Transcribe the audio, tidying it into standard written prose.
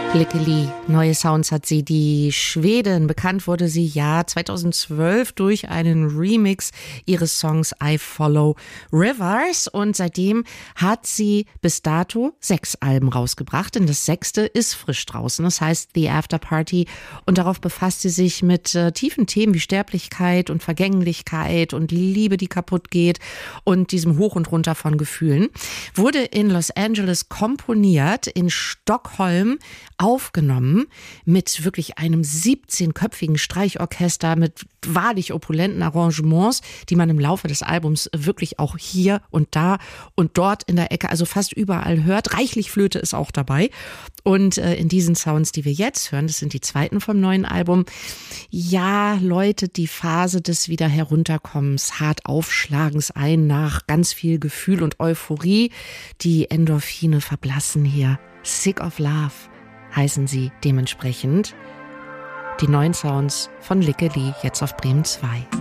Lykke Li, neue Sounds hat sie, die Schwedin. Bekannt wurde sie 2012 durch einen Remix ihres Songs I Follow Rivers und seitdem hat sie bis dato 6 Alben rausgebracht, denn das 6. ist frisch draußen, das heißt The After Party und darauf befasst sie sich mit tiefen Themen wie Sterblichkeit und Vergänglichkeit und Liebe, die kaputt geht und diesem Hoch und Runter von Gefühlen. Wurde in Los Angeles komponiert, in Stockholm aufgenommen mit wirklich einem 17-köpfigen Streichorchester mit wahrlich opulenten Arrangements, die man im Laufe des Albums wirklich auch hier und da und dort in der Ecke, also fast überall hört. Reichlich Flöte ist auch dabei. Und in diesen Sounds, die wir jetzt hören, das sind die zweiten vom neuen Album, läutet die Phase des wieder Herunterkommens, hart Aufschlagens ein nach ganz viel Gefühl und Euphorie. Die Endorphine verblassen hier. Sick of Love heißen sie dementsprechend. Die neuen Sounds von Lykke Li, jetzt auf Bremen 2.